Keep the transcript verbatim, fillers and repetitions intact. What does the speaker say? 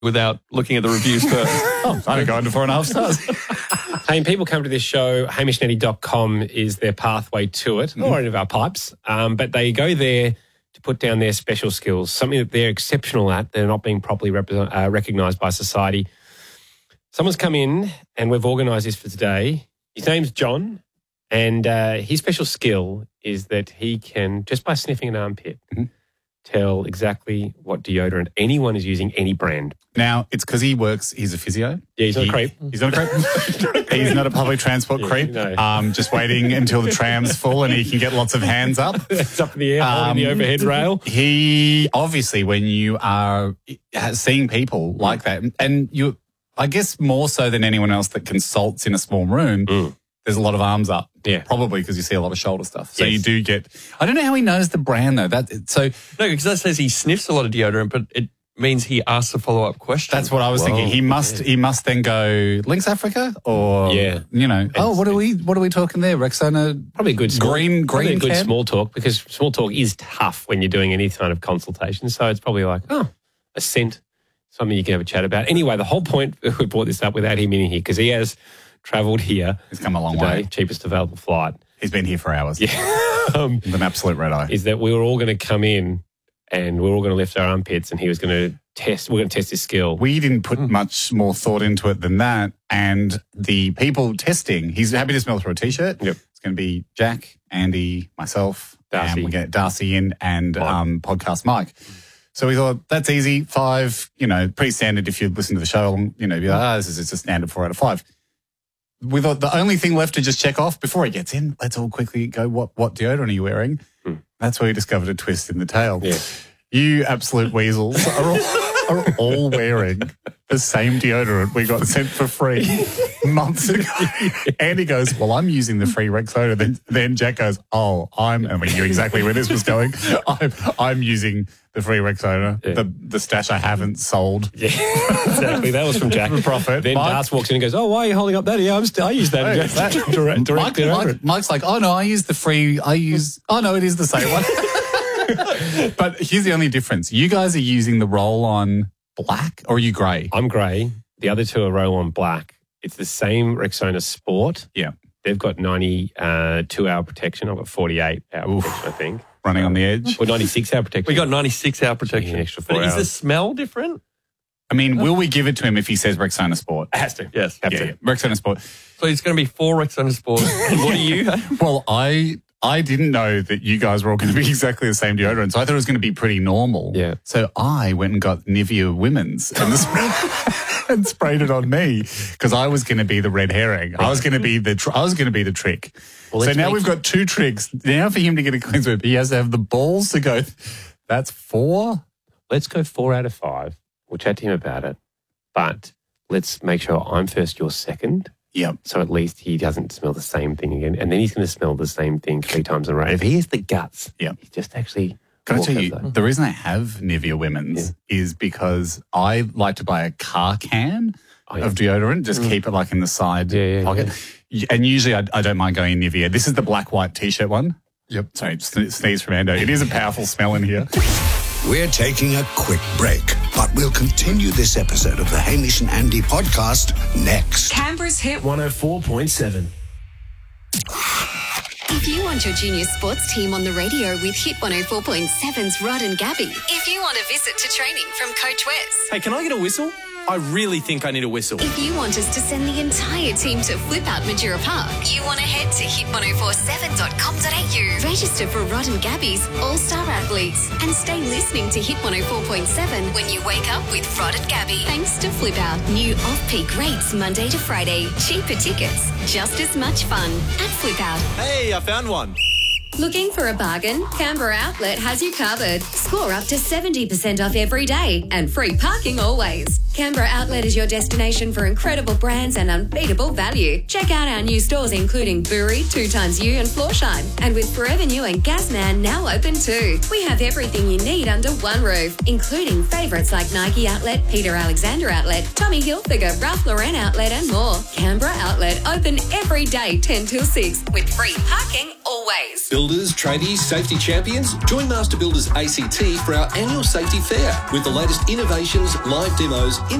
without looking at the reviews first. Oh, I don't go into four and a half stars. Hey, people come to this show, hamish netty dot com is their pathway to it, mm. or any of our pipes, um, but they go there to put down their special skills, something that they're exceptional at, they're not being properly represent, uh, recognised by society. Someone's come in and we've organised this for today. His name's John, and uh, his special skill is that he can, just by sniffing an armpit, mm-hmm. tell exactly what deodorant anyone is using, any brand. Now, it's because he works, he's a physio. Yeah, he's not he, a creep. He's not a creep. He's not a public transport yeah, creep. No. Um, just waiting until the tram's full and he can get lots of hands up. It's up in the air, um, holding the overhead rail. He, obviously, when you are seeing people like that, and you, I guess more so than anyone else that consults in a small room, mm. there's a lot of arms up. Yeah. Probably because you see a lot of shoulder stuff. So yes. you do get, I don't know how he knows the brand though. That so No, because that says he sniffs a lot of deodorant, but it means he asks a follow-up question. That's what I was Whoa. thinking. He must yeah. he must then go Lynx Africa or, yeah. you know, and oh, what are we what are we talking there? Rexona? Probably a good small, green, green a good can? small talk, because small talk is tough when you're doing any kind of consultation. So it's probably like, oh, a scent, something you can have a chat about. Anyway, the whole point, we brought this up without him in here, because he has travelled here. He's come a long today, way. Cheapest available flight. He's been here for hours. Yeah. um, With an absolute red eye. Is that we were all going to come in and we were all going to lift our armpits and he was going to test, we're going to test his skill. We didn't put much more thought into it than that. And the people testing, he's happy to smell through a T-shirt. Yep. It's going to be Jack, Andy, myself, Darcy. and we get Darcy in and um, podcast Mike. So we thought, that's easy, five, you know, pretty standard if you listen to the show, you know, be like, ah, this is just a standard four out of five. We thought the only thing left to just check off before he gets in, let's all quickly go, what what deodorant are you wearing? Hmm. That's where we discovered a twist in the tail. Yeah. You absolute weasels are all, are all wearing the same deodorant we got sent for free months ago. Andy goes, well, I'm using the free Rexona. Then, then Jack goes, oh, I'm, and we knew exactly where this was going. I'm, I'm using the free Rexona, yeah. the the stash I haven't sold. Yeah, exactly. That was from Jack. For profit. Then Mike, Darcy walks in and goes, oh, why are you holding up that? Yeah, I'm still, I use that. Hey, that direct, direct, Mike, Mike, Mike's like, oh, no, I use the free, I use, oh, no, it is the same one. But here's the only difference. You guys are using the roll-on black, or are you grey? I'm grey. The other two are roll-on black. It's the same Rexona Sport. Yeah. They've got ninety-two hour protection. I've got forty-eight hour Oof. protection, I think. Running on the edge. Or ninety-six hour protection. We got ninety-six hour protection. Yeah, extra four but hours. Is the smell different? I mean, will we give it to him if he says Rexona Sport? It has to. Yes. Have yeah, to. yeah. Rexona Sport. So it's going to be four Rexona Sport. And what are you? Well, I I didn't know that you guys were all going to be exactly the same deodorant, so I thought it was going to be pretty normal. Yeah. So I went and got Nivea Women's and, the, and sprayed it on me because I was going to be the red herring. I was going to be the tr- I was going to be the trick. Well, so now we've got two tricks. Now for him to get a clean sweep, he has to have the balls to go. That's four. Let's go four out of five. We'll chat to him about it, but let's make sure I'm first, you're second. Yep. So at least he doesn't smell the same thing again. And then he's going to smell the same thing three times in a row. If he has the guts, yep. he's just actually... Can I tell you, the reason I have Nivea Women's yeah. is because I like to buy a car can oh, yeah. of deodorant, just mm. keep it like in the side yeah, yeah, pocket. Yeah. And usually I, I don't mind going Nivea. This is the black-white T-shirt one. Yep. Sorry, sneeze from Ando. It is a powerful smell in here. We're taking a quick break, but we'll continue this episode of the Hamish and Andy podcast next. Canberra's Hit one oh four point seven. If you want your junior sports team on the radio with Hit one oh four point seven's Rod and Gabby. If you want a visit to training from Coach Wes. Hey, can I get a whistle? I really think I need a whistle. If you want us to send the entire team to Flip Out Majura Park, you want to head to hit ten forty-seven dot com dot a u. Register for Rod and Gabby's All-Star Athletes and stay listening to Hit one oh four point seven when you wake up with Rod and Gabby. Thanks to Flip Out. New off-peak rates Monday to Friday. Cheaper tickets. Just as much fun at Flip Out. Hey, I found one. Looking for a bargain? Canberra Outlet has you covered. Score up to seventy percent off every day and free parking always. Canberra Outlet is your destination for incredible brands and unbeatable value. Check out our new stores including Buri, two times U and Floorshine. And with Forever New and Gasman now open too. We have everything you need under one roof, including favourites like Nike Outlet, Peter Alexander Outlet, Tommy Hilfiger, Ralph Lauren Outlet and more. Canberra Outlet open every day ten till six with free parking always. Builders, tradies, safety champions, join Master Builders A C T for our annual safety fair with the latest innovations, live demos,